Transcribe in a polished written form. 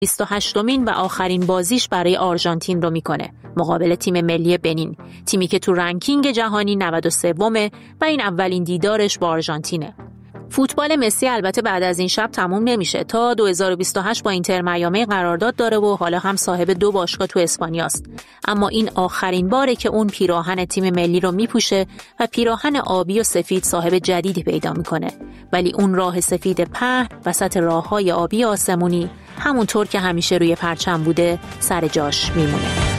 28مین و آخرین بازیش برای آرژانتین رو میکنه مقابل تیم ملی بنین، تیمی که تو رنکینگ جهانی 93مه و این اولین دیدارش با آرژانتینه. فوتبال مسی البته بعد از این شب تموم نمیشه. تا 2028 با اینتر میامی قرارداد داره و حالا هم صاحب 2 باشگاه تو اسپانیاست. اما این آخرین باره که اون پیراهن تیم ملی رو میپوشه و پیراهن آبی و سفید صاحب جدیدی پیدا میکنه. ولی اون راه سفید پهن وسط راههای آبی آسمونی همونطور که همیشه روی پرچم بوده سر جاش میمونه.